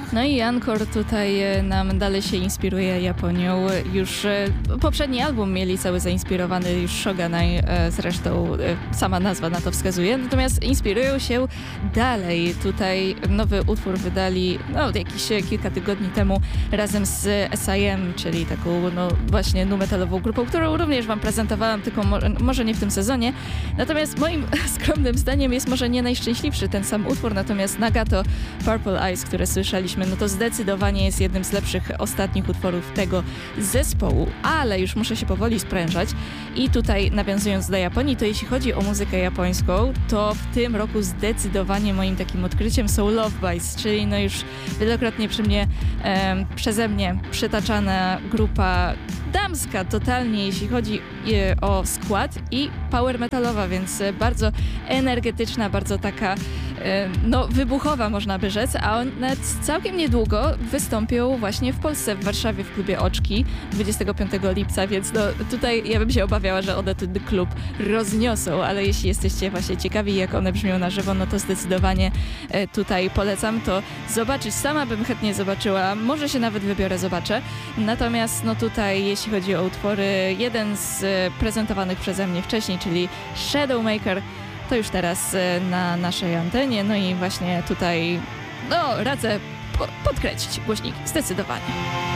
No i Encore tutaj nam dalej się inspiruje Japonią. Już poprzedni album mieli cały zainspirowany już Shogunai, zresztą sama nazwa na to wskazuje. Natomiast inspirują się dalej. Tutaj nowy utwór wydali jakieś kilka tygodni temu razem z S.I.M., czyli taką właśnie nu metalową grupą, którą również wam prezentowałam, tylko może nie w tym sezonie. Natomiast moim skromnym zdaniem jest może nie najszczęśliwszy ten sam utwór, natomiast Nagato Purple Eyes, które słyszeliśmy, no to zdecydowanie jest jednym z lepszych ostatnich utworów tego zespołu, ale już muszę się powoli sprężać i tutaj nawiązując do Japonii, to jeśli chodzi o muzykę japońską, to w tym roku zdecydowanie moim takim odkryciem są Love Bites, czyli no już wielokrotnie przeze mnie przytaczana grupa damska totalnie, jeśli chodzi o skład i power metalowa, więc bardzo energetyczna, bardzo taka wybuchowa można by rzec, a one całkiem niedługo wystąpią właśnie w Polsce, w Warszawie w klubie Oczki 25 lipca, więc tutaj ja bym się obawiała, że one ten klub rozniosą, ale jeśli jesteście właśnie ciekawi, jak one brzmią na żywo, no to zdecydowanie tutaj polecam to zobaczyć. Sama bym chętnie zobaczyła, może się nawet wybiorę, zobaczę. Natomiast tutaj jeśli chodzi o utwory, jeden z prezentowanych przeze mnie wcześniej, czyli Shadowmaker, to już teraz na naszej antenie, no i właśnie tutaj radzę podkręcić głośnik zdecydowanie.